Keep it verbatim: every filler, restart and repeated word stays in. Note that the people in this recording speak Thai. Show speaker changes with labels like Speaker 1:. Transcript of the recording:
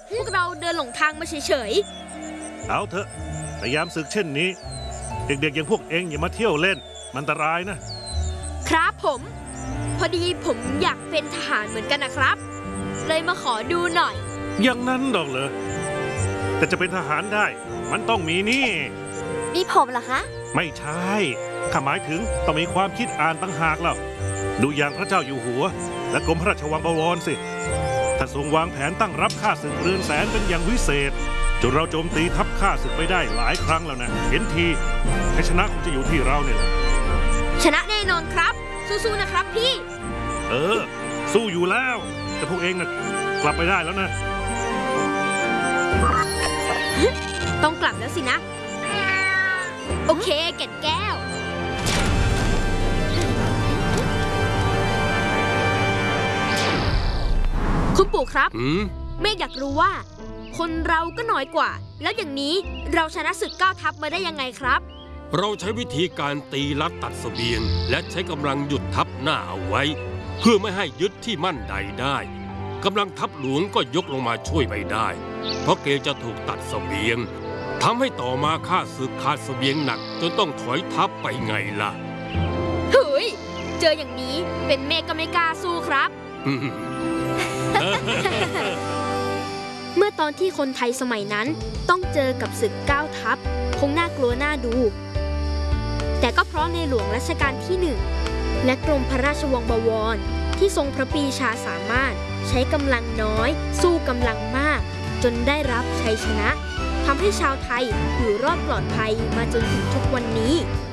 Speaker 1: พวกเราเดินหลงทางมาเฉย
Speaker 2: เอาเถอะแต่ยามศึกเช่นนี้ เด็กๆอย่างพวกเองอย่ามาเที่ยวเล่นมันอันตรายนะ
Speaker 1: ๆครับผม พอดีผมอยากเป็นทหารเหมือนกันนะครับ เลยมาขอดูหน่อย
Speaker 2: อย่างนั้นดอกเหรอแต่จะเป็นทหารได้มันต้องมีนี่
Speaker 3: มีผมเหรอคะ
Speaker 2: ไม่ใช่ข้าหมายถึงต้องมีความคิดอ่านต่างหากแล้วดูอย่างพระเจ้าอยู่หัว และกรมพระราชวังบวรสิถ้าทรงวางแผนตั้งรับข้าศึกเรือนแสนเป็นอย่างวิเศษจนเราโจมตีทัพข้าศึกไปได้หลายครั้งแล้วนะเห็นทีชัยชนะคงจะอยู่ที่เราเนี่ยแหละ
Speaker 1: ชนะแน่นอนครับ สู้ๆนะครับพี่
Speaker 2: เออ สู้อยู่แล้วแต่พวกเองน่ะกลับไปได้แล้วนะ
Speaker 1: ต้องกลับแล้วสินะ โอเคแก่นแก้ว คุณปู่ครับ
Speaker 4: อืม
Speaker 1: เมฆอยากรู้ว่า คนเราก็น้อยกว่า แล้วอย่างนี้เราชนะศึกเก้าทัพมาได้ยังไงครับ
Speaker 4: เราใช้วิธีการตีลัดตัดเสบียง และใช้กำลังหยุดทัพหน้าเอาไว้ เพื่อไม่ให้ยึดที่มั่นใดได้กำลังทัพหลวงก็ยกลงมาช่วยไม่ได้ เพราะเกรงจะถูกตัดเสบียงทำให้ต่อมาข้าศึกขาดเสบียงหนักจนต้องถอยทัพไปไงล่ะ
Speaker 1: เฮ้ย เจออย่างนี้เป็นเมฆก็ไม่กล้าสู้ครับ
Speaker 4: อืม
Speaker 1: เมื่อตอนที่คนไทยสมัยนั้นต้องเจอกับศึกเก้าทัพคงน่ากลัวน่าดู แต่ก็เพราะในหลวงรัชกาลที่หนึ่งและกรมพระราชวังบวรที่ทรงพระปรีชาสามารถใช้กำลังน้อย สู้กำลังมาก จนได้รับชัยชนะทำให้ชาวไทยอยู่รอดปลอดภัยมาจนถึงทุกวันนี้